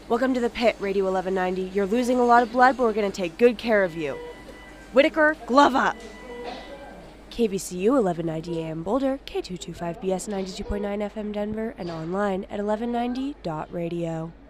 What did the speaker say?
Welcome to the pit, Radio 1190. You're losing a lot of blood, but we're going to take good care of you. Whitaker, glove up! KVCU 1190 AM Boulder, K225BS 92.9 FM Denver, and online at 1190.radio.